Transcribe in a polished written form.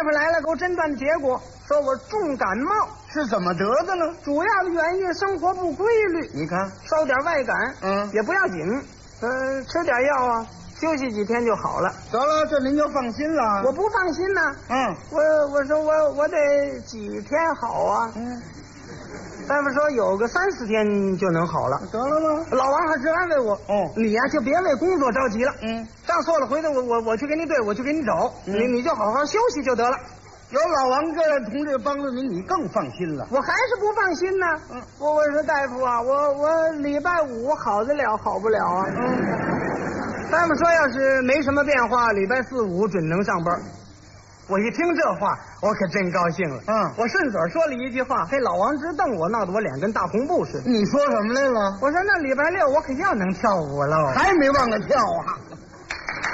夫来了，给我诊断的结果说我重感冒， 是怎么得的呢？ 主要的原因生活不规律， 你看， 受点外感，也不要紧，吃点药啊，休息几天就好了。 得了，这您就放心了。 我不放心呢，我说我得几天好啊，大夫说有个30天就能好了。 得了吗？ 老王还直安慰我，你呀就别为工作着急了，账错了回头我去给你对，我去给你找，你就好好休息就得了。 有老王这样同志帮着您，你更放心了。 我还是不放心呢。我说大夫啊，我礼拜5好得了好不了啊？大夫说要是没什么变化，礼拜4、5准能上班。我一听这话，我可真高兴了。我顺嘴说了一句话，嘿，老王直瞪我，闹得我脸跟大红布似的。 你说什么来了？ 我说那礼拜6我可要能跳舞喽， 还没忘了跳啊？